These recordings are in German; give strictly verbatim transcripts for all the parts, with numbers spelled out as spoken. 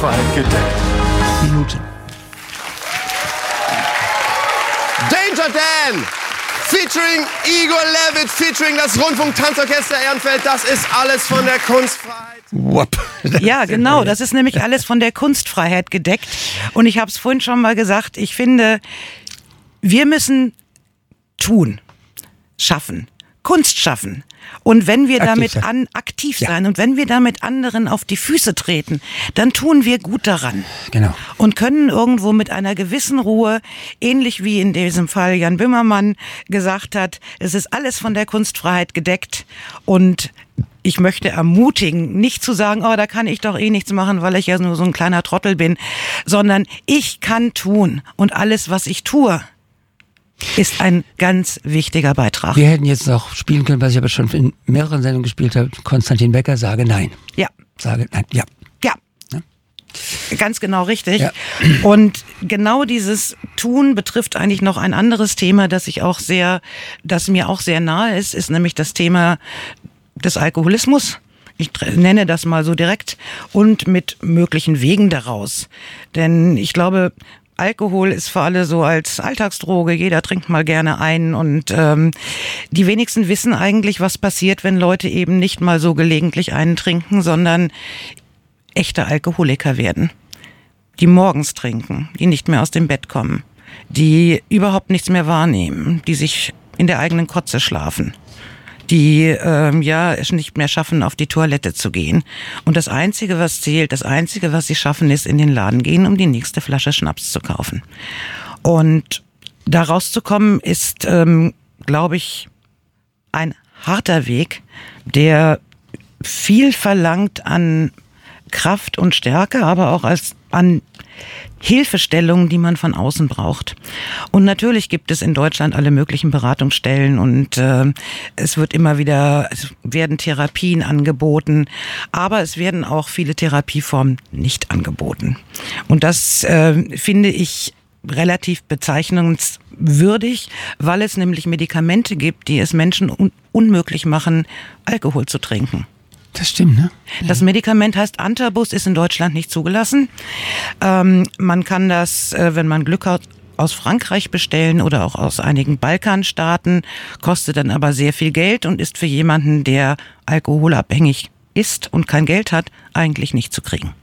Minuten. Danger Dan! Featuring Igor Levit, featuring das Rundfunk-Tanzorchester Ehrenfeld. Das ist alles von der Kunstfreiheit. Whoop. Ja, genau. Das ist nämlich alles von der Kunstfreiheit gedeckt. Und ich habe es vorhin schon mal gesagt, ich finde, wir müssen tun, schaffen, Kunst schaffen. Und wenn wir Aktiv damit sein. an, aktiv Ja. sein und wenn wir damit anderen auf die Füße treten, dann tun wir gut daran. Genau. Und können irgendwo mit einer gewissen Ruhe, ähnlich wie in diesem Fall Jan Böhmermann gesagt hat, es ist alles von der Kunstfreiheit gedeckt und ich möchte ermutigen, nicht zu sagen, oh, da kann ich doch eh nichts machen, weil ich ja nur so ein kleiner Trottel bin, sondern ich kann tun und alles, was ich tue, ist ein ganz wichtiger Beitrag. Wir hätten jetzt noch spielen können, was ich aber schon in mehreren Sendungen gespielt habe. Konstantin Becker, sage nein. Ja. Sage nein, ja. Ja. Ja. Ganz genau richtig. Ja. Und genau dieses Tun betrifft eigentlich noch ein anderes Thema, das ich auch sehr, das mir auch sehr nahe ist, ist nämlich das Thema des Alkoholismus. Ich nenne das mal so direkt und mit möglichen Wegen daraus. Denn ich glaube, Alkohol ist für alle so als Alltagsdroge, jeder trinkt mal gerne ein und ähm, die wenigsten wissen eigentlich, was passiert, wenn Leute eben nicht mal so gelegentlich einen trinken, sondern echte Alkoholiker werden, die morgens trinken, die nicht mehr aus dem Bett kommen, die überhaupt nichts mehr wahrnehmen, die sich in der eigenen Kotze schlafen, die ähm, ja es nicht mehr schaffen, auf die Toilette zu gehen. Und das Einzige, was zählt, das Einzige, was sie schaffen, ist in den Laden gehen, um die nächste Flasche Schnaps zu kaufen. Und da rauszukommen ist, ähm, glaube ich, ein harter Weg, der viel verlangt an Kraft und Stärke, aber auch als an Hilfestellungen, die man von außen braucht. Und natürlich gibt es in Deutschland alle möglichen Beratungsstellen und äh, es wird immer wieder, es werden Therapien angeboten, aber es werden auch viele Therapieformen nicht angeboten. Und das äh, finde ich relativ bezeichnungswürdig, weil es nämlich Medikamente gibt, die es Menschen un- unmöglich machen, Alkohol zu trinken. Das stimmt, ne? Das Medikament heißt Antabus, ist in Deutschland nicht zugelassen. Ähm, man kann das, äh, wenn man Glück hat, aus Frankreich bestellen oder auch aus einigen Balkanstaaten, kostet dann aber sehr viel Geld und ist für jemanden, der alkoholabhängig ist und kein Geld hat, eigentlich nicht zu kriegen.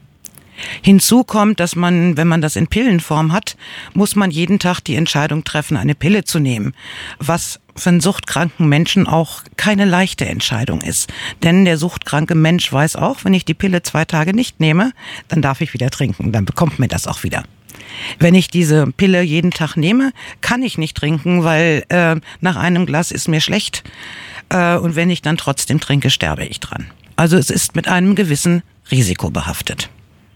Hinzu kommt, dass man, wenn man das in Pillenform hat, muss man jeden Tag die Entscheidung treffen, eine Pille zu nehmen, was für einen suchtkranken Menschen auch keine leichte Entscheidung ist. Denn der suchtkranke Mensch weiß auch, wenn ich die Pille zwei Tage nicht nehme, dann darf ich wieder trinken, dann bekommt mir das auch wieder. Wenn ich diese Pille jeden Tag nehme, kann ich nicht trinken, weil äh, nach einem Glas ist mir schlecht äh, und wenn ich dann trotzdem trinke, sterbe ich dran. Also es ist mit einem gewissen Risiko behaftet.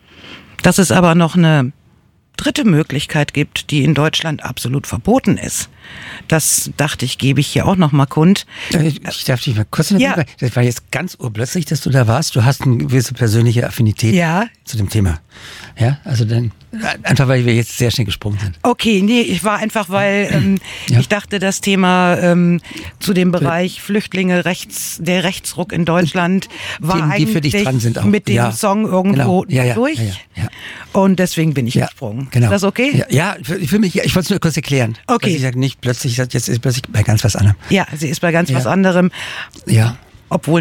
Dass es aber noch eine dritte Möglichkeit gibt, die in Deutschland absolut verboten ist, das dachte ich, gebe ich hier auch noch mal kund. Ich darf dich mal kurz in Ja. Das war jetzt ganz urplötzlich, dass du da warst. Du hast eine gewisse persönliche Affinität Ja. zu dem Thema. Ja, also dann, einfach weil wir jetzt sehr schnell gesprungen sind. Okay, nee, ich war einfach, weil ähm, Ja. ich dachte, das Thema ähm, zu dem Bereich Flüchtlinge, rechts, der Rechtsruck in Deutschland war Themen, die eigentlich für dich dran sind auch. mit dem Ja. Song irgendwo Genau. Ja, ja, durch. ja, ja, ja. Und deswegen bin ich Ja, gesprungen. genau. Ist das okay? Ja, ja für, für mich, ja, ich wollte es nur kurz erklären. Okay. Dass ich sage, nicht plötzlich, jetzt ist plötzlich bei ganz was anderem. Ja, sie ist bei ganz Ja. was anderem, Ja. obwohl